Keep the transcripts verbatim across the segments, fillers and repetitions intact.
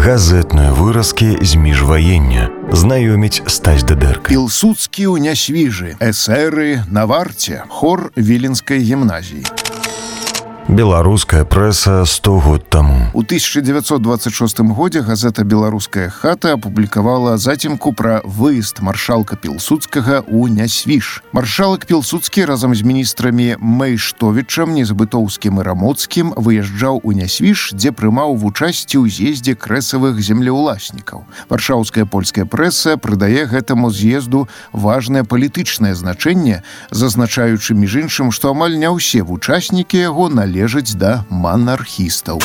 Газетныя выразкі з міжваення. Знаёміць Стась Дыдэрка. Пілсудскі ў нясвіжы. Эсэры на варце. Хор Віленскай гімназіі. Беларуская прэса сто год таму. У тысяча девятьсот двадцать шостым годзе газета «Беларуская хата» апублікавала зацемку пра выезд маршалка Пілсудскага ў Нясвіж. Маршалак Пілсудскі разам з міністрамі Мэйштовічам, Незабытоўскім і Рамоцкім выязджаў у Нясвіж, дзе прымаў вучасці ў з'ездзе крэсавых землеўласнікаў. Варшаўская польская прэса прыдае гэтаму з'езду важнае палітычнае значэнне, зазначаючы між іншым, што амаль не ўсе вучаснікі яго належаць да манархістаў.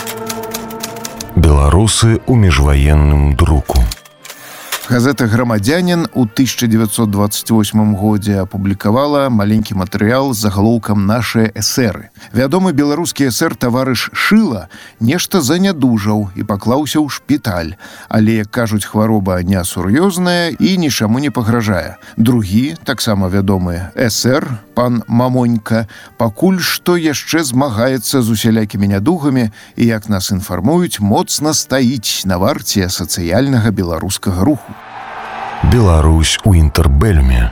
Беларусы ў міжваенным друку. Газета «Грамадзянін» у тысяча девятьсот двадцать восьмым годзе апублікавала маленькі матэрыял з загалоўкам «Нашыя эсэры». Вядомы беларускі эсэр таварыш Шыла нешта занядужаў і паклаўся ў шпіталь, але, як кажуць, хвароба несур'ёзная і нічаму не пагражае. Другі, таксама вядомы эсэр, пан Мамонька, пакуль што яшчэ змагаецца з усялякімі нядугамі і, як нас інфармуюць, моцна стаіць на варце сацыяльнага беларускага руху. Беларусь у інтэрбэльме.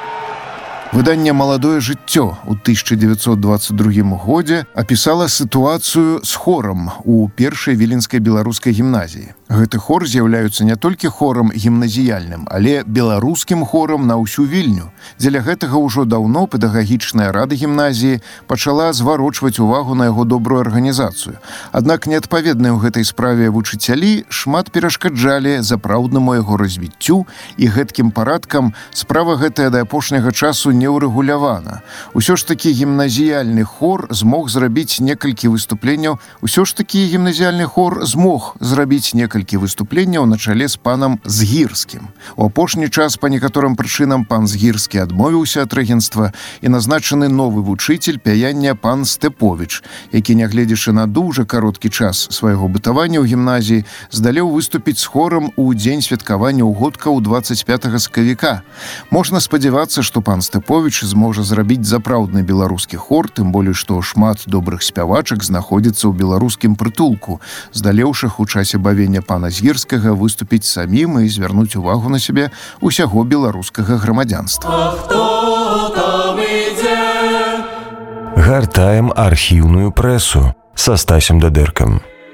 Выданне «Маладое жыццё» у тысяча девятьсот двадцать другім годзе апісала сітуацыю з хорам у першай віленскай беларускай гімназіі. Гэты хор з'яўляецца не толькі хорам гімназіяльным, але беларускім хорам на ўсю Вільню. Дзеля гэтага ўжо даўно педагагічная рада гімназіі пачала зварочваць увагу на яго добрую арганізацыю. Аднак неадпаведныя ў гэтай справе вучыцялі шмат перашкаджалі запраўднаму яго развіццю, і гэткім парадкам справа гэтая да апошняга часу не ўрэгулявана. Усё ж такі гімназіяльны хор змог зрабіць некалькі выступленняў. Усё ж такі гімназіяльны хор змог зрабіць некалькі выступленняў на чале з панам Згірскім. У апошні час па некаторым прычынам пан Згірскі адмовіўся ад рэгенцтва, і назначаны новы вучыцель пяяння пан Стэповіч, які, нягледзячы на дужа кароткі час свайго бытавання ў гімназіі, здалеў выступіць з хорам у дзень святкавання ўгодкаў двадцать пятага сакавіка. Можна спадзявацца, што пан Стэповіч зможа зрабіць запраўдны беларускі хор, тым болей, што шмат добрых спявачак знаходзіцца ў беларускім прытулку, здалеўшых у часе бавення пана Згірскага выступіць самім і звярнуць увагу на сябе усяго беларускага грамадзянства. А хто там ідзе? Гартаем архіўную прэсу са Стасем Дыдэркам.